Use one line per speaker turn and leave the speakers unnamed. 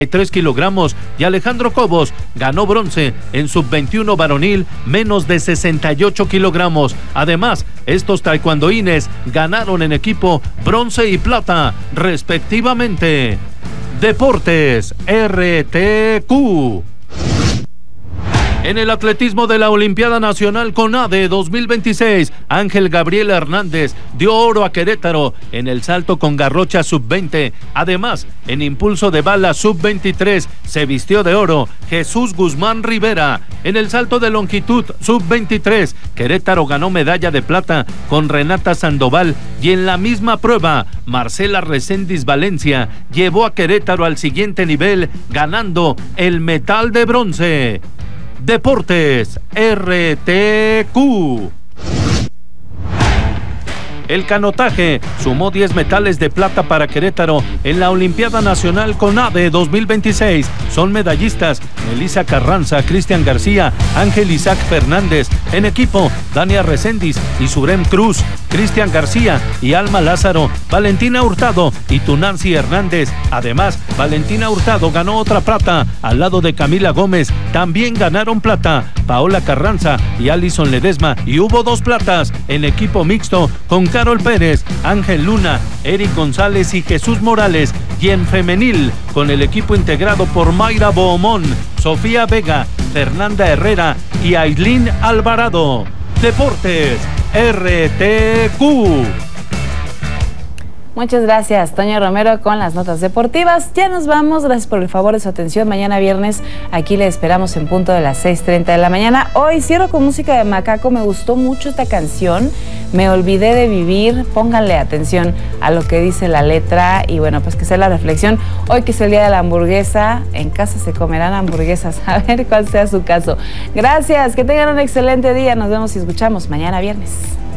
3 kilogramos y Alejandro Cobos ganó bronce en sub-21 varonil menos de 68 kilogramos. Además, estos taekwondoines ganaron en equipo bronce y plata respectivamente. Deportes RTQ. En el atletismo de la Olimpiada Nacional CONADE 2026, Ángel Gabriel Hernández dio oro a Querétaro en el salto con garrocha sub-20. Además, en impulso de bala sub-23 se vistió de oro Jesús Guzmán Rivera. En el salto de longitud sub-23, Querétaro ganó medalla de plata con Renata Sandoval y en la misma prueba, Marcela Reséndiz Valencia llevó a Querétaro al siguiente nivel ganando el metal de bronce. Deportes RTQ. El canotaje sumó 10 metales de plata para Querétaro en la Olimpiada Nacional CONADE 2026. Son medallistas Melissa Carranza, Cristian García, Ángel Isaac Fernández. En equipo, Dania Reséndiz y Surem Cruz, Cristian García y Alma Lázaro, Valentina Hurtado y Tunancy Hernández. Además, Valentina Hurtado ganó otra plata al lado de Camila Gómez. También ganaron plata Paola Carranza y Alison Ledesma. Y hubo 2 platas en equipo mixto con Carol Pérez, Ángel Luna, Eric González y Jesús Morales, y en femenil con el equipo integrado por Mayra Bohomón, Sofía Vega, Fernanda Herrera y Ailín Alvarado. Deportes RTQ.
Muchas gracias, Toña Romero, con las notas deportivas. Ya nos vamos, gracias por el favor de su atención. Mañana viernes aquí le esperamos en punto de las 6:30 de la mañana. Hoy cierro con música de Macaco, me gustó mucho esta canción, Me olvidé de vivir. Pónganle atención a lo que dice la letra y bueno, pues que sea la reflexión. Hoy que es el día de la hamburguesa, en casa se comerán hamburguesas, a ver cuál sea su caso. Gracias, que tengan un excelente día, nos vemos y escuchamos mañana viernes.